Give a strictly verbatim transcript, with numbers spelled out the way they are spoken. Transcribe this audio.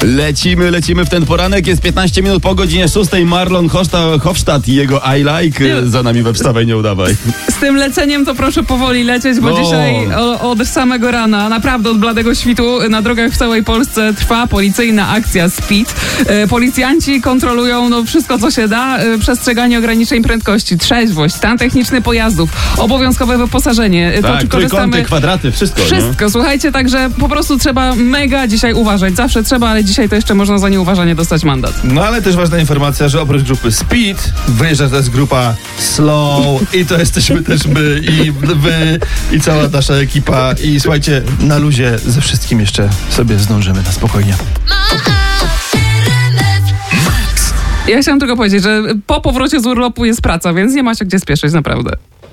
Lecimy, lecimy w ten poranek. Jest piętnaście minut po godzinie szóstej. Marlon Hofstadt i jego I Like za nami we Wstawaj, nie udawaj. Z tym leceniem to proszę powoli lecieć, bo no. dzisiaj o, od samego rana, naprawdę od bladego świtu, na drogach w całej Polsce trwa policyjna akcja Speed. E, policjanci kontrolują no, wszystko, co się da. E, przestrzeganie ograniczeń prędkości, trzeźwość, stan techniczny pojazdów, obowiązkowe wyposażenie. E, tak, to, czy trójkąty, korzystamy... kwadraty, wszystko. Wszystko, nie? Słuchajcie, także po prostu trzeba mega dzisiaj uważać. Zawsze trzeba, ale dzisiaj to jeszcze można za nieuważanie dostać mandat. No ale też ważna informacja, że oprócz grupy Speed wyjeżdża też grupa Slow i to jesteśmy też my i wy i cała nasza ekipa i słuchajcie, na luzie ze wszystkim jeszcze sobie zdążymy na spokojnie. Ja chciałam tylko powiedzieć, że po powrocie z urlopu jest praca, więc nie ma się gdzie spieszyć, naprawdę.